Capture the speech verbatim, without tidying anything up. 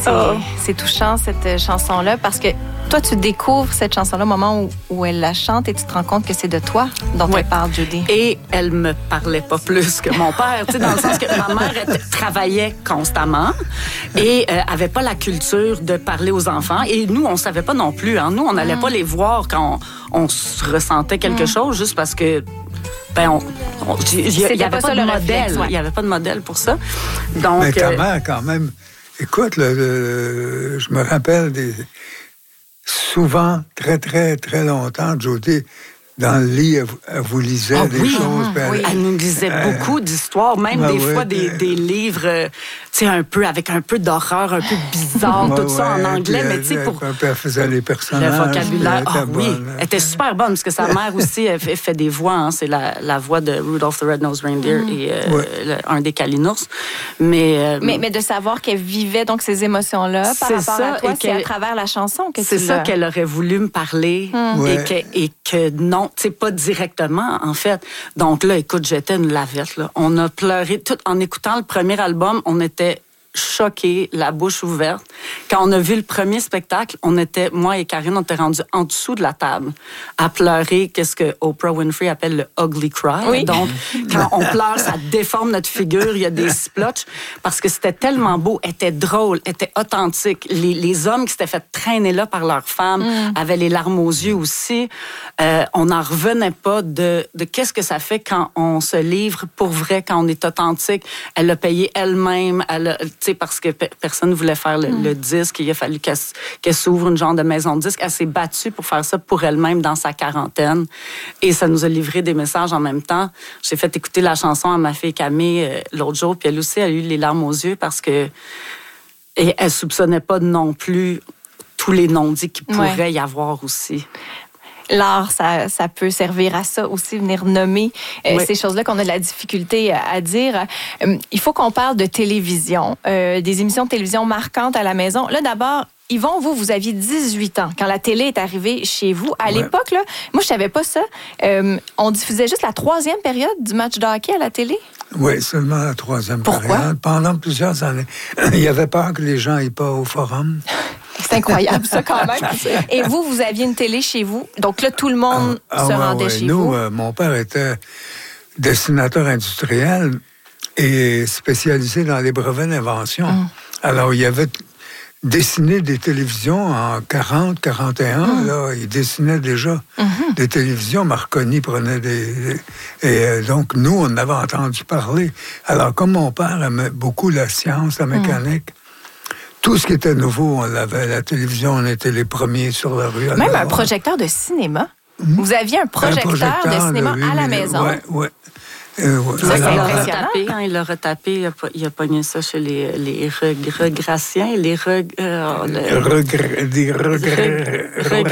c'est, oh. c'est touchant, cette chanson-là, parce que toi, tu découvres cette chanson-là au moment où, où elle la chante et tu te rends compte que c'est de toi dont ouais. elle parle, Judy. Et elle me parlait pas plus que mon père, tu sais, dans le sens que ma mère elle, travaillait constamment et euh, avait pas la culture de parler aux enfants. Et nous, on savait pas non plus. Hein. Nous, on n'allait mm. pas les voir quand on, on ressentait quelque mm. chose, juste parce que ben on, on, il y, y avait pas, pas de modèle. Il ouais. y avait pas de modèle pour ça. Donc, mais ta mère, quand même, écoute, le, le, je me rappelle des souvent, très, très, très longtemps, Jody, dans le lit, elle, elle vous lisait ah, des oui, choses. Elle, oui. elle nous lisait euh, beaucoup d'histoires, même ben des ouais, fois des, des livres, euh, tu sais, un peu, avec un peu d'horreur, un peu bizarre, tout ouais, ça en anglais, mais tu sais, pour... Elle faisait les personnages. Le vocabulaire, ah bonne, oui, elle était super bonne, parce que sa mère aussi, elle fait, fait des voix, hein, c'est la, la voix de Rudolph the Red-Nosed Reindeer mm. et euh, ouais. le, un des Kalinours. Mais, euh, mais, mais de savoir qu'elle vivait donc ces émotions-là par rapport ça, à toi, c'est à travers la chanson que c'est tu ça qu'elle aurait voulu me parler mm. ouais. et, que, et que non, tu sais, pas directement, en fait. Donc là, écoute, j'étais une lavette, là. On a pleuré. Tout en écoutant le premier album, on était choqués, la bouche ouverte. Quand on a vu le premier spectacle, on était, moi et Karine, on était rendus en dessous de la table à pleurer, qu'est-ce que Oprah Winfrey appelle le ugly cry. Oui. Donc, quand on pleure, ça déforme notre figure, il y a des splotches, parce que c'était tellement beau, était drôle, était authentique. Les, les hommes qui s'étaient fait traîner là par leurs femmes mm. avaient les larmes aux yeux aussi. Euh, on n'en revenait pas de, de qu'est-ce que ça fait quand on se livre pour vrai, quand on est authentique. Elle l'a payé elle-même, elle a, parce que pe- personne ne voulait faire le, mm. le disque. Il a fallu qu'elle, qu'elle s'ouvre une genre de maison de disque. Elle s'est battue pour faire ça pour elle-même dans sa quarantaine. Et ça nous a livré des messages en même temps. J'ai fait écouter la chanson à ma fille Camille euh, l'autre jour, puis elle aussi a eu les larmes aux yeux parce que et elle soupçonnait pas non plus tous les non-dits qu'il pourrait ouais. y avoir aussi. L'art, ça, ça peut servir à ça aussi, venir nommer euh, oui. ces choses-là qu'on a de la difficulté à, à dire. Euh, il faut qu'on parle de télévision, euh, des émissions de télévision marquantes à la maison. Là, d'abord, Yvon, vous, vous aviez dix-huit ans quand la télé est arrivée chez vous. À ouais. l'époque, là, moi, je savais pas ça. Euh, on diffusait juste la troisième période du match de hockey à la télé? Oui, seulement la troisième Pourquoi? période. Pendant plusieurs années. Il y avait peur que les gens aillent pas au forum. C'est incroyable, ça, quand même. Et vous, vous aviez une télé chez vous. Donc là, tout le monde ah, se ah, rendait ouais, ouais. chez Nous, vous. Euh, mon père était dessinateur industriel et spécialisé dans les brevets d'invention. Mm. Alors, il y avait dessiné des télévisions en quarante, quarante et un. Mm. Là, il dessinait déjà mm-hmm. des télévisions. Marconi prenait des... des et euh, donc, nous, on avait entendu parler. Alors, comme mon père aimait beaucoup la science, la mécanique, mm. tout ce qui était nouveau, on l'avait. La télévision, on était les premiers sur la rue. Même un projecteur de cinéma. Mmh. Vous aviez un projecteur, un projecteur de cinéma de, oui, à la maison. Oui, oui. Euh, ouais. Ça, alors, il l'a retapé, hein, il l'a retapé, il a, il a pogné ça chez les, les regraciens, les reg, euh, le, regr, des regrets.